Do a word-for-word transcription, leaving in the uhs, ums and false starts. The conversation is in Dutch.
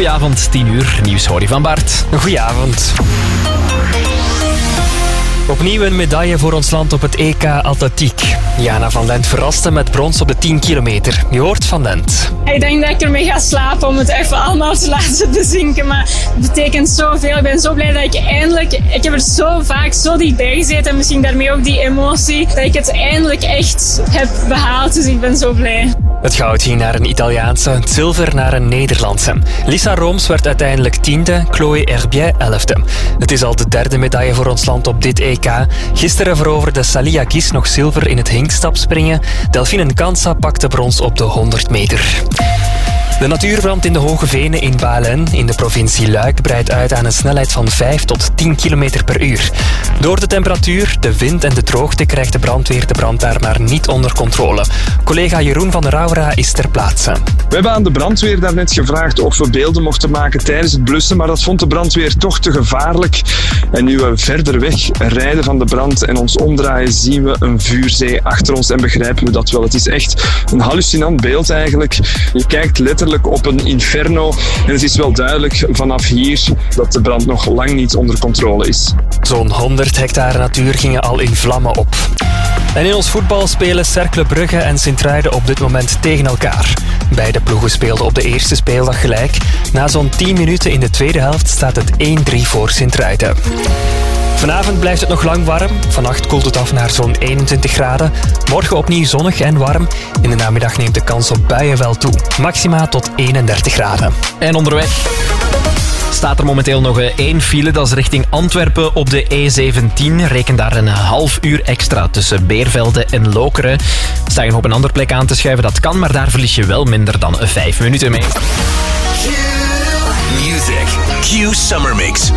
Goedenavond, tien uur, nieuws hoor je van Bart. Goedenavond. Opnieuw een medaille voor ons land op het E K Atletiek. Jana van Lent verraste met brons op de tien kilometer. Je hoort Van Lent. Ik denk dat ik ermee ga slapen om het even allemaal te laten bezinken. Maar het betekent zoveel. Ik ben zo blij dat ik eindelijk... Ik heb er zo vaak zo dichtbij gezeten. En misschien daarmee ook die emotie. Dat ik het eindelijk echt heb behaald. Dus ik ben zo blij. Het goud ging naar een Italiaanse, het zilver naar een Nederlandse. Lisa Rooms werd uiteindelijk tiende, Chloé Herbiet elfde. Het is al de derde medaille voor ons land op dit E K. Gisteren veroverde Salia Gis nog zilver in het hinkstapspringen. Delphine Nkansa pakte brons op de honderd meter. De natuurbrand in de Hoge Venen in Balen in de provincie Luik breidt uit aan een snelheid van vijf tot tien kilometer per uur. Door de temperatuur, de wind en de droogte krijgt de brandweer de brand daar maar niet onder controle. Collega Jeroen van der Rauwera is ter plaatse. We hebben aan de brandweer daarnet gevraagd of we beelden mochten maken tijdens het blussen, maar dat vond de brandweer toch te gevaarlijk. En nu we verder weg rijden van de brand en ons omdraaien, zien we een vuurzee achter ons en begrijpen we dat wel. Het is echt een hallucinant beeld eigenlijk. Je kijkt letterlijk op een inferno en het is wel duidelijk vanaf hier dat de brand nog lang niet onder controle is. Zo'n honderd hectare natuur gingen al in vlammen op. En in ons voetbal spelen Cercle Brugge en Sint-Truiden op dit moment tegen elkaar. Beide ploegen speelden op de eerste speeldag gelijk. Na zo'n tien minuten in de tweede helft staat het één drie voor Sint-Truiden. Vanavond blijft het nog lang warm. Vannacht koelt het af naar zo'n eenentwintig graden. Morgen opnieuw zonnig en warm. In de namiddag neemt de kans op buien wel toe. Maxima tot eenendertig graden. En onderweg staat er momenteel nog één file. Dat is richting Antwerpen op de E zeventien. Reken daar een half uur extra tussen Beervelde en Lokeren. Sta je nog op een andere plek aan te schuiven, dat kan, maar daar verlies je wel minder dan vijf minuten mee. Music. Q Summer Mix.